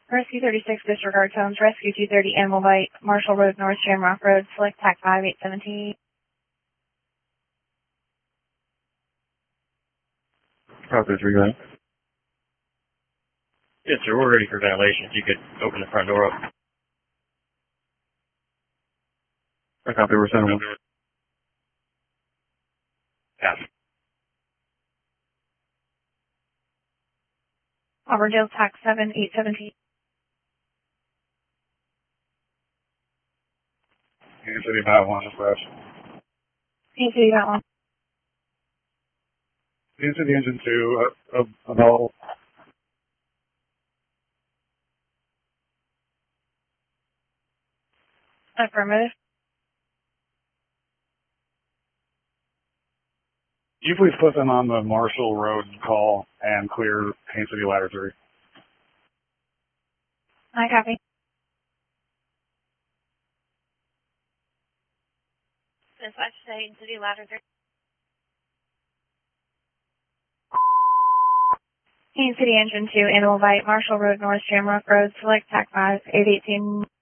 Rescue 36, disregard tones. Rescue 230, Animal Bite, Marshall Road, North Shamrock Road, select TAC 5817. Copy, 3 going. Yes, sir. We're ready for ventilation. If you could open the front door up. I copy, we're sending one. Copy. Auburndale, TAC 7817. Kansas City, about 1, dispatch. Kansas City, that one. Kansas City, engine 2, about. Affirmative. Can you please put them on the Marshall Road call and clear Kansas City ladder 3? I copy. Dispatch to Hayden City, ladder 3. Hayden City, engine 2, Animal Bite, Marshall Road, North Shamrock Road, select TAC 5818.